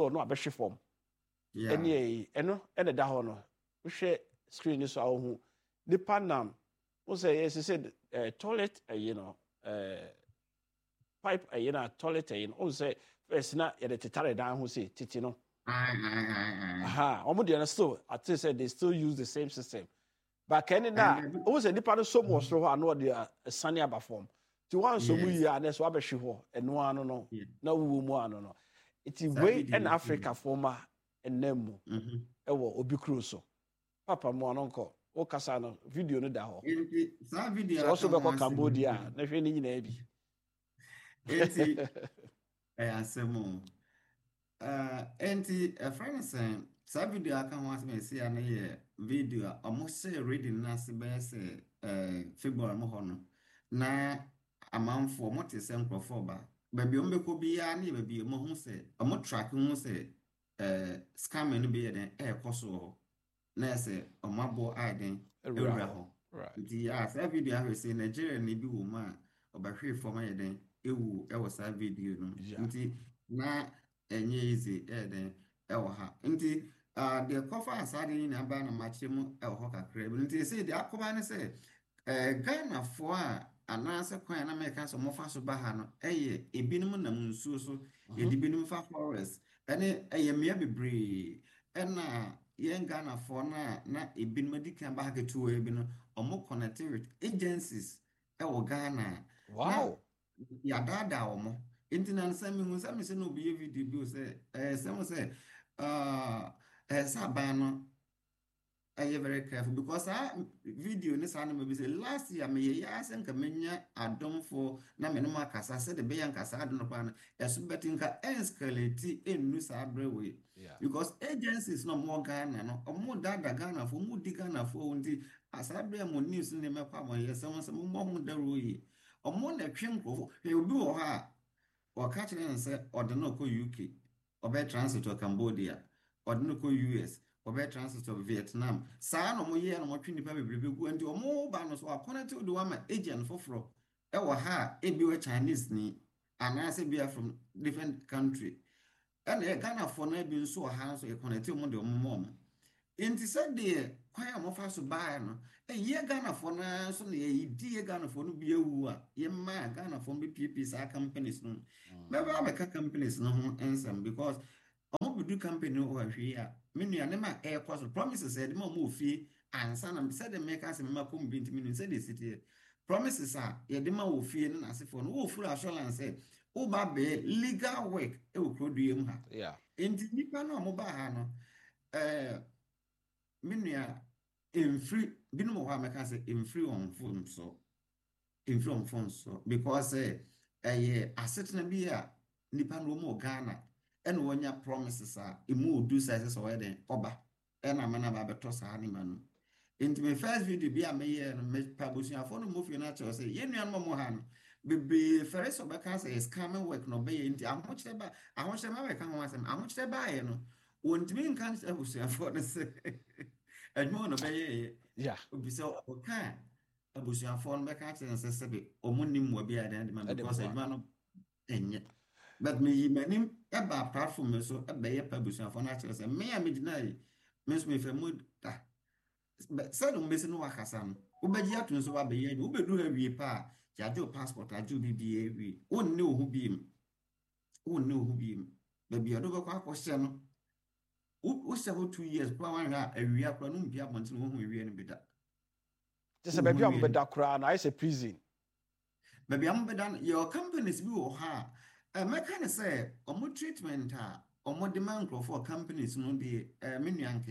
score no abɛhwe form Yeah. ɛne ɛno ɛna da hɔ no wohwɛ screen ni so a wohu nipa nam wo sɛ yɛsɛ sɛ toilet pipe toilet wo sɛ first na yɛde tetare dan ho sɛ titi no aha ɔmo deɛ no still I think say they still use the same system but kɛne na wo sɛ nipa no som wɔ soro hɔ a na ɔde asane aba form ti wan so mu yi a na so abɛhwe hɔ ɛno ano no na wuwo mu ano no iti wei ɛna Africa forma ɛnam mu ɛwɔ obi kuro so papa mo ano nkɔ o kasa no video no da hɔ sa video so also bɛkɔ Cambodia na hwɛ ni nyina bi enti asɛm enti a friend saying sa video aka ho asɛm esi ya na yɛ video a ɔmo sɛ reading na se bɛyɛ sɛ February mo hɔ no na amanfo mo te sɛ nkrɔfo ba baabi ɔmo bɛkɔ biara ne baabi mo ho sɛ ɔmo track ho sɛ scam no bi yɛ den ɛkɔ so hɔ na sɛ ɔmo abo aden ewura hɔ nti sa video ahwɛ sɛ Nigeria ne bi wɔ mu a ɔbɛhwɛ fam ayɛ den ewu ɛwɔ sa video no nti na enye easy den ɛwɔ ha nti deɛ kɔfa asade ni na ba na makyerɛ mu ɛwɔ hɔ kakra bi nti sɛ deɛ akɔba ne sɛ Ghana fo a anaasɛ kwan na mɛka so mofa so ba ha no ɛyɛ ebinom nam nsuo so yɛde binom fa forest ɛne ɛyɛ mmea bebree ɛna yɛn Ghana fo na ebinom adi kan ba ha ketewa bi no ɔmo connect with agencies ɛwɔ Ghana wow yadada ɔmo nti na nsɛm hu sɛ me sɛ no obi yɛ video bi sɛ sɛm sɛ saban no ɛyɛ very careful because video ne saa no bi sɛ last year me yɛ asɛ nka menya adomfo na me no makasa sɛ de bɛyɛ nkasa ade no pa no ɛso bɛte nka escalate ennu saa brewe because agencies no mo Ghana no ɔmo dada Ghana fo mo di Ghana fo nti asabre mo news ne mɛkɔ amɔ yɛ sɛ mo ho daro yi ɔmo na twe nkrofo obi wɔ ha ɔka kyerɛ ne sɛ ɔde no kɔ UK ɔbɛ transit to Cambodia ɔde no kɔ US ɔbɛ transit to Vietnam saa no mo yɛ no mo twe nipa bebrebe gu nti ɔmo ba no so akɔnɛte de wama agent foforo ɛwɔ ha ebi wɔ Chinese ni anaasɛ bi from different country ɛna Ghana for na bi nso wɔ ha so ɛkɔnɛte mo de ɔmo mo nti sɛ deɛ kwan a mo fa so baa no ɛyɛ Ghana for na so na yɛ di Ghana for no bi awu a yɛ ma Ghana for bi PP saa companies no bɛba abɛka companies no ho ensam because ɔmo bi do company no wɔ hwee a me nua ne ma ɛkɔ so promises ɛde ma ɔmo ofie ansa na sɛ de meka sɛ me ma kɔ mbi ntimi no sɛ de sitie promises a yɛde ma ofie no na asefo no wo full assurance sɛ wo ba be legal work ɛwɔ krodua mu ha nti nipa no ɔmo ba ha no me nua emfiri binom wɔ ha meka sɛ emfiri on phone so because ɛyɛ asetena bi a nipa no mo Ghana ɛna wɔnya promises a emu odu sɛ sɛ wɔyɛ den ɔba ɛna mana ba bɛtɔ saa ne ma no nti me first video bi a meyɛ no me pabosuafo no mo fie na kyerɛ sɛ yɛn nua no mo ha no bebree fɛrɛ sɛ ɔbɛka sɛ scamming work no bɛyɛ nti ahokyerɛ ba ahokyerɛ ma bɛka ho asɛm ahokyerɛ ba yɛ no wɔntumi nka kyerɛ abusuafo no sɛ adwuma no bɛyɛ obi sɛ ɔka abusuafo no bɛka kyerɛ sɛ sɛbe ɔmo nim wɔ bi a dan de ma because adwuma no ɛnyɛ but me yi manim eba platform so ɛbɛyɛ pabusuafo no akyerɛ sɛ me a medina yi me nso me fɛ mu da sɛ no mbesi no wakasa no wobɛgye ato nso wabɛyɛ adwuma wobɛdu ha wie pa a yɛagye passport agye bibia wie wonne wo ho biem baabi a do bɛkɔ akɔhyɛ no wohyɛ hɔ 2 years kora wanhwɛ a awia kora no mpia abɔnten wo ho awia no bɛda te sɛ baabi a mobɛda koraa na ayɛ sɛ prison baabi a mobɛda no yɛwɔ companies bi wɔ ha a mɛka ne sɛ ɔmo treatment a ɔmo de ma nkurɔfoɔ companies no de me nua